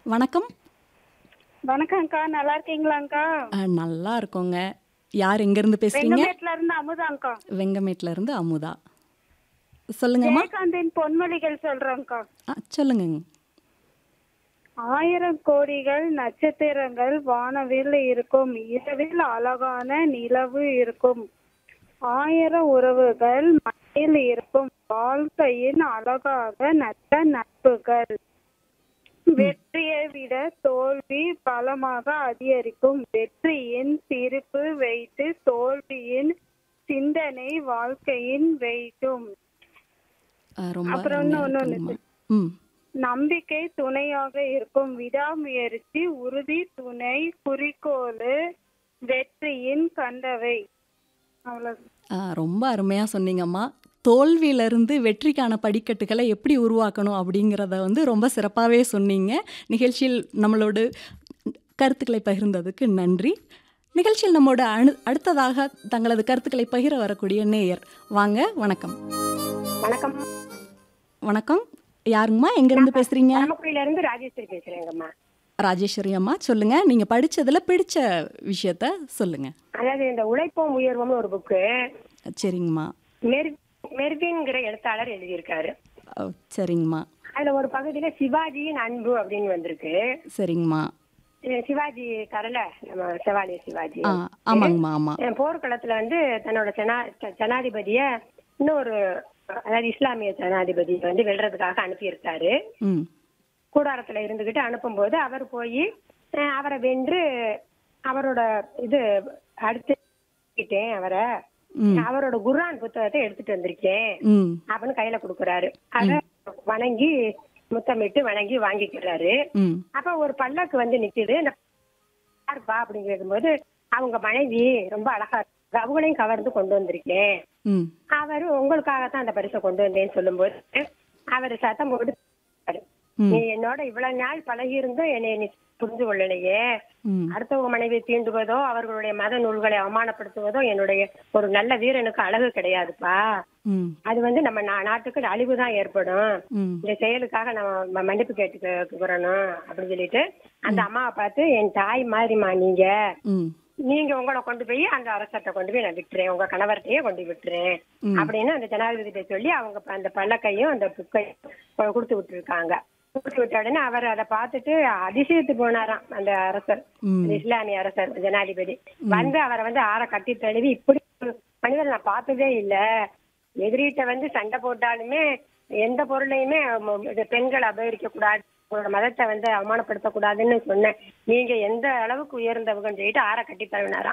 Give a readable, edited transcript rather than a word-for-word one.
வணக்கம். வணக்கம்க்கா. நல்லா இருக்கீங்களாங்க்கா? நல்லா இருக்கோங்க. யார் எங்கேருந்து பேசுறீங்க? வெங்கமேட்ல இருந்து அமுதாங்க்கா. வெங்கமேட்லருந்து அமுதா. சொல்லுங்கம்மா. ஜெயகாந்தின் பொன்மொழிகள் சொல்றேன்க்கா. சொல்லுங்கங்க. 1000 கோடிகள் நட்சத்திரங்கள் வானவில் இருக்கும். இரவில் அழகான நிலவு இருக்கும். 1000 உறவுகள் மண்ணில் இருக்கும். வாழ்க்கையின் அழகாக நல்ல நட்புகள். வெற்றியை விட தோல்வி பலமாக அதிகரிக்கும். வெற்றியின் சிரிப்பு வைத்து தோல்வியின் சிந்தனை வாழ்க்கையின் வைக்கும். ரொம்ப அப்புறம் அருமையா ஒண்ணு இருக்குங்கம்மா. ம். நம்பிக்கை துணையாக இருக்கும். விடாமுயற்சி உறுதி துணை. குறிக்கோள் வெற்றியின் கண்டவை. அவ்வளவு. ரொம்ப அருமையா சொன்னீங்கம்மா. தோல்வியிலிருந்து வெற்றிக்கான படிக்கட்டுகளை எப்படி உருவாக்கணும் அப்படிங்கிறத ரொம்ப சிறப்பாகவே சொன்னீங்க. நிகழ்ச்சியில் நம்மளோடு கருத்துக்களை பகிர்ந்ததுக்கு நன்றி. நிகழ்ச்சியில் நம்மோட அடுத்ததாக தங்களது கருத்துக்களை பகிர வரக்கூடிய நேயர் வாங்க. வணக்கம். வணக்கம். வணக்கம். யாருங்கம்மா? எங்கேருந்து பேசுறீங்க? பரமக்குடியிலிருந்து ராஜேஸ்வரி பேசுறேங்கம்மா. ராஜேஸ்வரி அம்மா சொல்லுங்க. நீங்க படிச்சதுல பிடிச்ச விஷயத்த சொல்லுங்க. அதாவது இந்த உழைப்போம் உயர்வோம்னு ஒரு புக்கு சரிங்கம்மா. மெர்வின்ங்கிற எழுத்தாளர் எழுதியிருக்காரு. சரிங்கம்மா. அதுல ஒரு பகுதியில சிவாஜியின் அன்பு அப்படின்னு வந்திருக்கு. சரிங்கம்மா. சிவாஜி கரல நம்ம செவாலிய சிவாஜி ஆமாங்கம்மா. ஆமா. போர்க்களத்துல தன்னோட ஜனாதிபதிய இன்னொரு அதாவது இஸ்லாமிய ஜனாதிபதி வெல்றதுக்காக அனுப்பியிருக்காரு. கூடாரத்துல இருந்துகிட்டு அனுப்பும்போது அவர் போய் அவரை வென்று அவரோட அடுத்துட்டேன் அவரை அவரோட குர்ஆன் புத்தகத்தை எடுத்துட்டு வந்திருக்கேன் அப்படின்னு கையில கொடுக்குறாரு. அத வணங்கி முத்தமிட்டு வணங்கி வாங்கிக்கிறாரு. அப்ப ஒரு பல்லக்கு நிக்குது. யாருப்பா அப்படின்னு கேட்கும்போது அவங்க மனைவி ரொம்ப அழகா அவங்களையும் கவர்ந்து கொண்டு வந்திருக்கேன். அவரு உங்களுக்காகத்தான் அந்த பரிசை கொண்டு வந்தேன்னு சொல்லும்போது அவரு சத்தம் போட்டு நீ என்னோட இவ்வளவு நாள் பழகி இருந்தும் என்னை நீ புரிஞ்சு கொள்ளலையே. அடுத்தவங்க மனைவியை தீண்டுவதோ அவர்களுடைய மத நூல்களை அவமானப்படுத்துவதோ என்னுடைய ஒரு நல்ல வீரனுக்கு அழகு கிடையாதுப்பா. அது நம்ம நாட்டுக்கு அழிவுதான் ஏற்படும். இந்த செயலுக்காக நம்ம மன்னிப்பு கேட்டுக்கிறணும் அப்படின்னு சொல்லிட்டு அந்த அம்மாவை பார்த்து என் தாய் மாதிரிமா நீங்க உங்களை கொண்டு போய் அந்த அரசத்தை கொண்டு போய் நான் விட்டுறேன், உங்க கணவர்கிட்டயே கொண்டு விட்டுறேன் அப்படின்னு அந்த ஜனாதிபதியை சொல்லி அவங்க அந்த பல்லக்கையும் அந்த புக்கையும் கொடுத்து விட்டுருக்காங்க. கொடுத்து விட்ட உடனே அவர் அதை பார்த்துட்டு அதிசயத்து போனாராம் அந்த அரசர், இஸ்லாமிய அரசர் ஜனாதிபதி. அவரை ஆற கட்டி தழுவி இப்படி மனிதர் நான் பார்த்ததே இல்ல. எதிரிட்ட சண்டை போட்டாலுமே எந்த பொருளையுமே பெண்கள் அபகரிக்க கூடாது, உங்களோட மதத்தை அவமானப்படுத்த கூடாதுன்னு சொன்னேன். நீங்க எந்த அளவுக்கு உயர்ந்தவங்கன்னு சொல்லிட்டு ஆற கட்டி தழுவினாராம்.